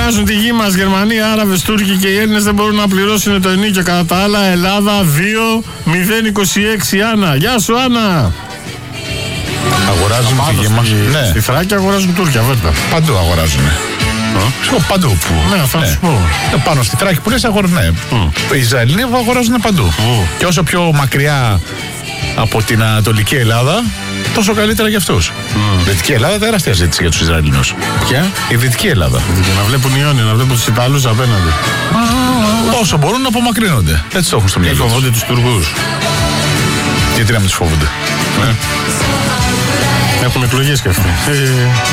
αγοράζουν τη γη μας. Γερμανοί, Άραβες, Τούρκοι και οι Έλληνες δεν μπορούν να πληρώσουν το ενίκιο. Κατά τα άλλα, Ελλάδα 2-0-26. Άννα, γεια σου Άννα. Αγοράζουν τη γη μας. Ναι. Στη Θράκη αγοράζουν Τούρκια, βέβαια. Παντού αγοράζουν. Παντού που. Ναι, θα σου πω. Πάνω στη Θράκη που λες αγοράζουν. Οι Ισραηλοί αγοράζουν παντού. Και όσο πιο μακριά από την Ανατολική Ελλάδα, τόσο καλύτερα για αυτούς. Η Δυτική Ελλάδα τεράστια ζήτηση για τους Ισραηλινούς. Ποια? Η Δυτική Ελλάδα. Να βλέπουν οι Ιόνιοι, να βλέπουν τους Ιταλούς απέναντι. Όσο μπορούν να απομακρύνονται. Έτσι το έχουν στο μυαλό τους. Φοβούνται τους Τουρκούς. Γιατί να μην τους φοβούνται. Έχουν εκλογές κι αυτοί.